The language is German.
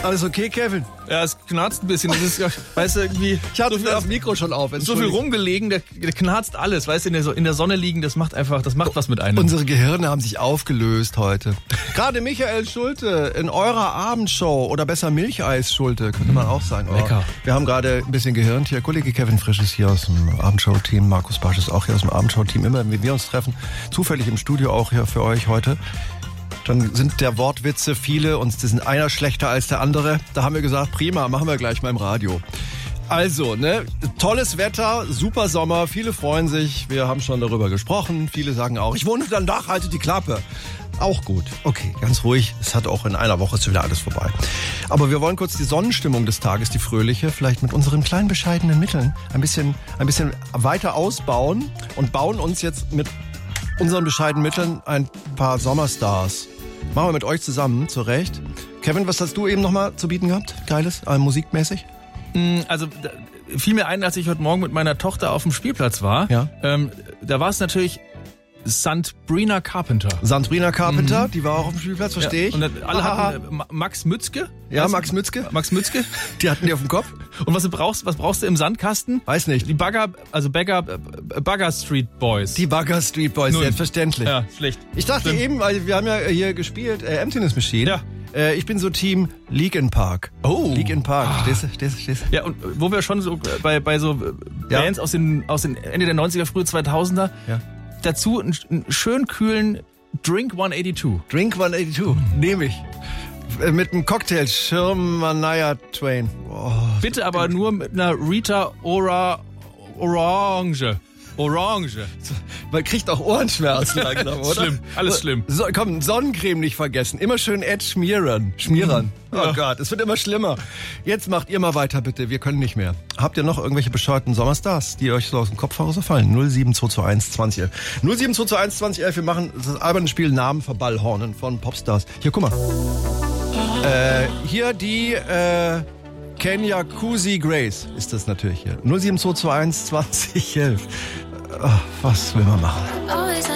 Alles okay, Kevin? Ja, es knarzt ein bisschen. Das ist, weißt du, irgendwie... Ich hatte das Mikro schon auf. So viel rumgelegen, der knarzt alles. Weißt du, in der Sonne liegen, das macht was mit einem. Unsere Gehirne haben sich aufgelöst heute. Gerade Michael Schulte in eurer Abendshow oder besser Milcheis Schulte, könnte man auch sagen. Lecker. Wir haben gerade ein bisschen gehirnt hier. Kollege Kevin Frisch ist hier aus dem Abendshow-Team. Markus Barsch ist auch hier aus dem Abendshow-Team. Immer, wenn wir uns treffen, zufällig im Studio auch hier für euch heute. Dann sind der Wortwitze viele und die sind einer schlechter als der andere. Da haben wir gesagt, prima, machen wir gleich mal im Radio. Also, ne, tolles Wetter, super Sommer, viele freuen sich. Wir haben schon darüber gesprochen. Viele sagen auch, ich wohne unter dem Dach, haltet die Klappe. Auch gut. Okay, ganz ruhig. Es hat auch in einer Woche ist wieder alles vorbei. Aber wir wollen kurz die Sonnenstimmung des Tages, die fröhliche, vielleicht mit unseren kleinen bescheidenen Mitteln ein bisschen weiter ausbauen und bauen uns jetzt mit unseren bescheidenen Mitteln ein paar Sommerstars. Machen wir mit euch zusammen, zurecht. Kevin, was hast du eben nochmal zu bieten gehabt? Geiles, musikmäßig? Also fiel mir ein, als ich heute Morgen mit meiner Tochter auf dem Spielplatz war. Ja. Da war es natürlich Sabrina Carpenter. Sabrina Carpenter, die war auch auf dem Spielplatz, verstehe ich. Und alle hatten Max Mützke. Ja, Max Mützke. Max Mützke. Die hatten die auf dem Kopf. Und was brauchst du im Sandkasten? Weiß nicht. Die Bagger Street Boys. Die Bagger Street Boys, selbstverständlich. Ja, schlecht. Ich dachte eben, weil wir haben ja hier gespielt, Emptiness Machine. Ja. Ich bin so Team League Park. Oh. League Park. Stehst. Ja, und wo wir schon so bei so Bands aus den Ende der 90er, frühe 2000er, ja. Dazu einen schön kühlen Drink 182. Drink 182, nehme ich. Mit einem Cocktail, Shania Twain. Oh, bitte aber nur mit einer Rita Orange. Man kriegt auch Ohrenschmerzen langsam, oder? Schlimm, alles schlimm. So, komm, Sonnencreme nicht vergessen. Immer schön Ed schmieren. Oh Gott, es wird immer schlimmer. Jetzt macht ihr mal weiter, bitte. Wir können nicht mehr. Habt ihr noch irgendwelche bescheuerten Sommerstars, die euch so aus dem Kopf herausfallen? 07221 2011. 07221 2011. Wir machen das alberne Spiel Namen verballhornen von Popstars. Hier, guck mal. Hier die Kenya Kusi Grace ist das natürlich hier. 07221 2011. Oh, was will man machen?